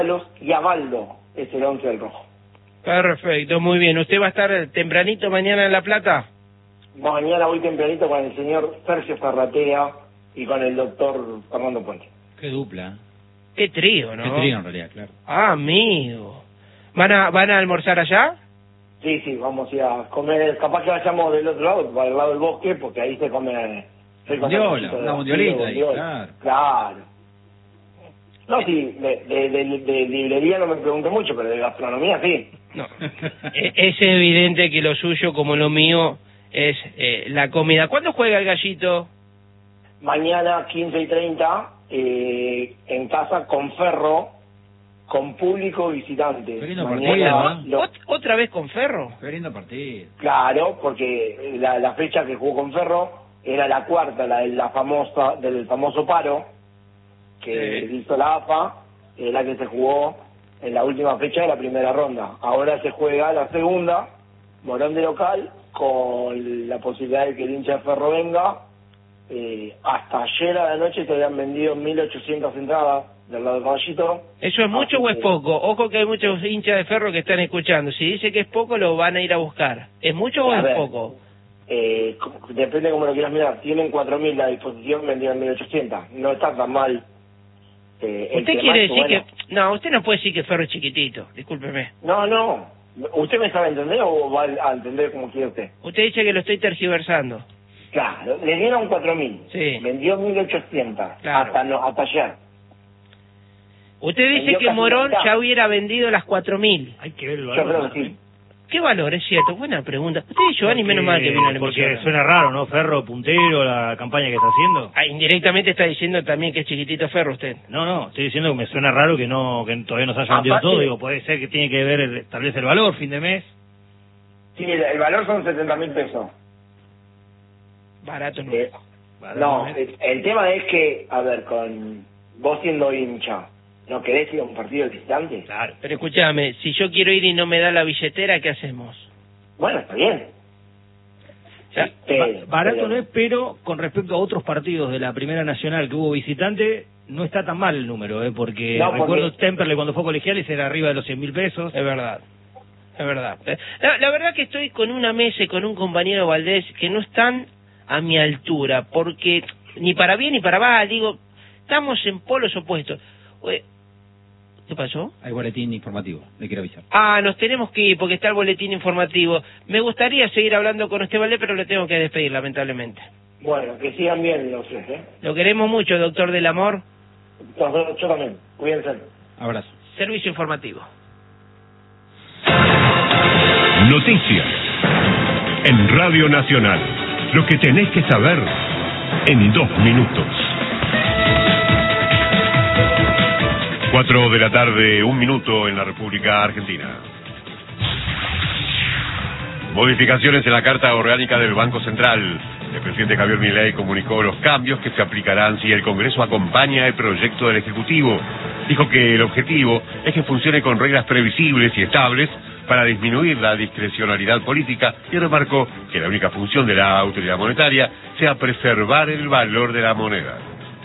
y Avaldo es el 11 del rojo. Perfecto, muy bien. ¿Usted va a estar tempranito mañana en La Plata? Mañana voy tempranito con el señor Sergio Ferratea y con el doctor Fernando Puente. Qué dupla. Qué trío, ¿no? Qué trío en realidad, claro. Ah, amigo. ¿Van a almorzar allá? Sí, vamos a ir a comer, capaz que vayamos del otro lado, para el lado del bosque, porque ahí se come... Bondiola, una bondiolita ahí, claro. No, sí, de librería no me pregunto mucho, pero de gastronomía sí. No. Es evidente que lo suyo, como lo mío, es la comida. ¿Cuándo juega el Gallito? Mañana 15:30, en casa con Ferro, con público visitante. Qué lindo partido, ¿no? ¿Otra vez con Ferro? Qué lindo partido. Claro, porque la fecha que jugó con Ferro era la cuarta, del famoso paro que hizo la AFA, la que se jugó en la última fecha de la primera ronda. Ahora se juega la segunda, Morón de local, con la posibilidad de que el hincha de Ferro venga. Hasta ayer a la noche se habían vendido 1.800 entradas del lado del Caballito. ¿Eso es mucho o es poco? Ojo que hay muchos hinchas de Ferro que están escuchando. Si dice que es poco, lo van a ir a buscar. ¿Es mucho o es poco? Depende de cómo lo quieras mirar. Tienen 4.000 a disposición, vendieron 1.800. No está tan mal. ¿Usted quiere decir que...? No, usted no puede decir que Ferro es chiquitito. Discúlpeme. No. ¿Usted me sabe entender o va a entender como quiere usted? Usted dice que lo estoy tergiversando. Claro, le dieron 4.000. Sí. Vendió 1.800. Claro. Hasta ayer. Usted dice que Morón ya hubiera vendido las 4.000. Hay que ver el valor. Yo creo que sí. ¿Qué valor? Es cierto, buena pregunta. Usted y Giovanni, menos mal que vino a la Porque emisora. suena raro, ¿no? Ferro, puntero, la campaña que está haciendo. Ah, indirectamente está diciendo también que es chiquitito Ferro usted. No, estoy diciendo que me suena raro que todavía no se haya vendido todo. Digo, puede ser que tiene que ver tal vez el valor, fin de mes. Sí, el valor son 70.000 pesos. Barato no. No, el tema es que, a ver, con vos siendo hincha, ¿no querés ir a un partido de visitante? Claro. Pero escúchame, si yo quiero ir y no me da la billetera, ¿qué hacemos? Bueno, está bien. Sí, barato no es, pero con respecto a otros partidos de la Primera Nacional que hubo visitante, no está tan mal el número, porque recuerdo Temperley cuando fue colegiales era arriba de los 100.000 pesos. Es verdad. La verdad que estoy con una mesa y con un compañero Valdés que no están a mi altura, porque ni para bien ni para mal, digo, estamos en polos opuestos. ¿Qué pasó? Hay boletín informativo, le quiero avisar. Nos tenemos que ir porque está el boletín informativo. Me gustaría seguir hablando con usted, Valdés, pero le tengo que despedir, lamentablemente. Bueno, que sigan bien los tres, Lo queremos mucho, doctor del amor. Yo también, cuídense. Abrazo. Servicio informativo. Noticias en Radio Nacional. Lo que tenés que saber en 2 minutos. 4 de la tarde, 1 minuto en la República Argentina. Modificaciones en la Carta Orgánica del Banco Central. El presidente Javier Milei comunicó los cambios que se aplicarán si el Congreso acompaña el proyecto del Ejecutivo. Dijo que el objetivo es que funcione con reglas previsibles y estables para disminuir la discrecionalidad política y remarcó que la única función de la autoridad monetaria sea preservar el valor de la moneda.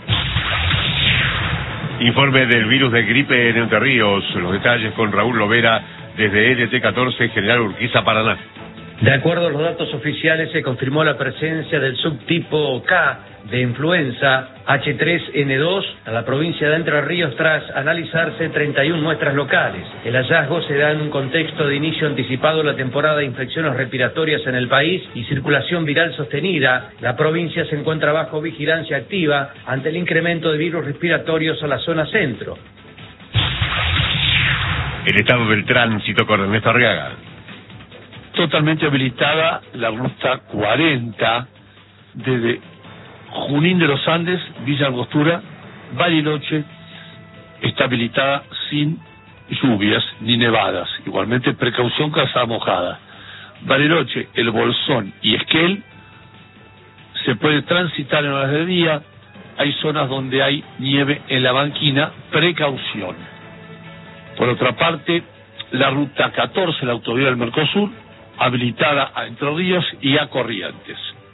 Informe del virus de gripe en Entre Ríos. Los detalles con Raúl Lovera desde LT14 General Urquiza, Paraná. De acuerdo a los datos oficiales, se confirmó la presencia del subtipo K de influenza H3N2 en la provincia de Entre Ríos tras analizarse 31 muestras locales. El hallazgo se da en un contexto de inicio anticipado de la temporada de infecciones respiratorias en el país y circulación viral sostenida. La provincia se encuentra bajo vigilancia activa ante el incremento de virus respiratorios a la zona centro. El estado del tránsito con Ernesto Arriaga. Totalmente habilitada la ruta 40 desde Junín de los Andes, Villa Angostura, Bariloche, está habilitada sin lluvias ni nevadas. Igualmente precaución calzada mojada. Bariloche, El Bolsón y Esquel se puede transitar en horas de día. Hay zonas donde hay nieve en la banquina, precaución. Por otra parte, la ruta 14, la autovía del Mercosur, habilitada a Entre Ríos y a Corrientes.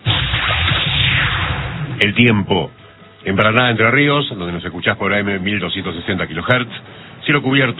El tiempo. En Paraná, Entre Ríos, donde nos escuchás por AM 1260 kHz, cielo cubierto.